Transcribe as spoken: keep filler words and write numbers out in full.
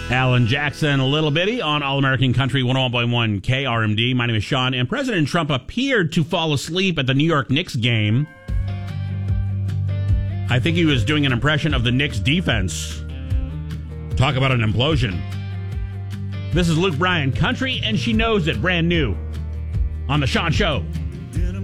Alan Jackson, a little bitty on All American Country one oh one point one K R M D. My name is Sean, and President Trump appeared to fall asleep at the New York Knicks game. I think he was doing an impression of the Knicks defense. Talk about an implosion. This is Luke Bryan, Country, and She Knows It, brand new on The Sean Show.